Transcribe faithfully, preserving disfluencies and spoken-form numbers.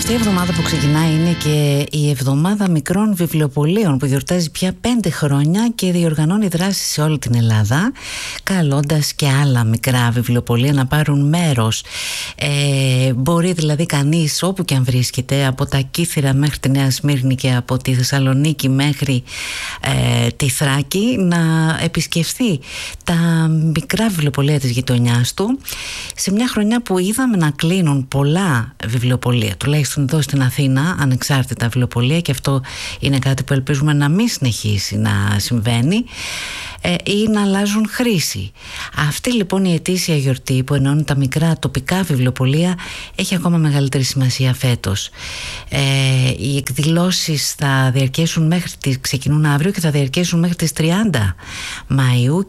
Αυτή η εβδομάδα που ξεκινάει είναι και η εβδομάδα μικρών βιβλιοπωλείων που γιορτάζει πια πέντε χρόνια και διοργανώνει δράσεις σε όλη την Ελλάδα, καλώντας και άλλα μικρά βιβλιοπωλεία να πάρουν μέρος. Ε, μπορεί δηλαδή κανείς όπου και αν βρίσκεται, από τα Κύθυρα μέχρι τη Νέα Σμύρνη και από τη Θεσσαλονίκη μέχρι ε, τη Θράκη, να επισκεφθεί τα μικρά βιβλιοπωλεία της γειτονιάς του σε μια χρονιά που είδαμε να κλείνουν πολλά βιβλιοπωλεία, τουλάχιστον εδώ στην Αθήνα, ανεξάρτητα βιβλιοπωλεία, και αυτό είναι κάτι που ελπίζουμε να μην συνεχίσει να συμβαίνει ε, ή να αλλάζουν χρήση. Αυτή λοιπόν η ετήσια γιορτή που ενώνει τα μικρά τοπικά βιβλιοπωλεία έχει ακόμα μεγαλύτερη σημασία φέτος. Ε, οι εκδηλώσεις θα διαρκέσουν μέχρι τις, ξεκινούν αύριο και θα διαρκέσουν μέχρι τις τριάντα Μαΐου